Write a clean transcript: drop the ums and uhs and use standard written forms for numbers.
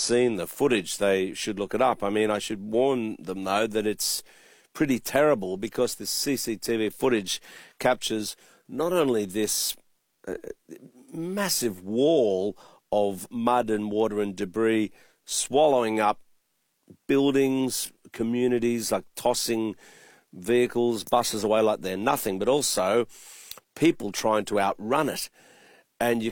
seen the footage, they should look it up. I mean, I should warn them, though, that it's pretty terrible because this CCTV footage captures not only this massive wall of mud and water and debris swallowing up buildings, communities, like tossing vehicles, buses away like they're nothing, but also people trying to outrun it. And you